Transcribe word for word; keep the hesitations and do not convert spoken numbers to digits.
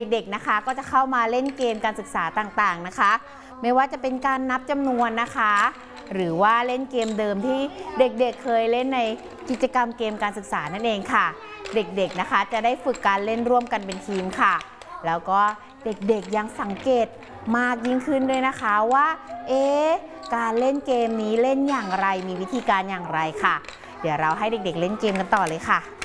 เด็กๆนะคะก็จะเข้ามาเล่นเกมการศึกษาต่างๆนะคะไม่ว่าจะเป็นการนับจำนวนนะคะหรือว่าเล่นเกมเดิมที่เด็กๆเเคยเล่นในกิจกรรมเกมการศึกษานั่นเองค่ะเด็กๆนะคะจะได้ฝึกการเล่นร่วมกันเป็นทีมค่ะแล้วก็เด็กๆยังสังเกตมากยิ่งขึ้นด้วยนะคะว่าเอ๊ะการเล่นเกมนี้เล่นอย่างไรมีวิธีการอย่างไรค่ะเดี๋ยวเราให้เด็กๆเล่นเกมกันต่อเลยค่ะ